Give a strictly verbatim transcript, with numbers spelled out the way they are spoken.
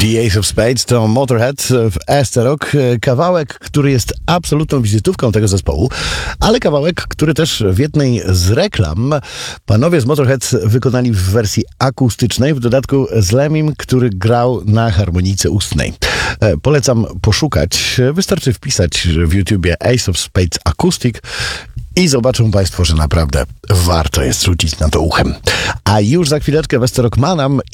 The Ace of Spades to Motorhead w Esther Rock. Kawałek, który jest absolutną wizytówką tego zespołu, ale kawałek, który też w jednej z reklam panowie z Motorhead wykonali w wersji akustycznej, w dodatku z Lemim, który grał na harmonijce ustnej. Polecam poszukać. Wystarczy wpisać w YouTubie Ace of Spades Acoustic i zobaczą Państwo, że naprawdę warto jest rzucić na to uchem. A już za chwileczkę w Esther Rock Manam